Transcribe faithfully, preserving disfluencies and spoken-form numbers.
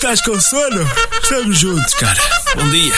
Estás com sono? Estamos juntos, cara. Bom dia.